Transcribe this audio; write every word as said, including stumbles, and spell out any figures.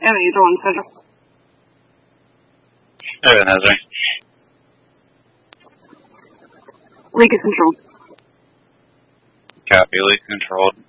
Yeah, either one, Cedric. Yeah, Nazar. League is controlled. Copy, leak controlled.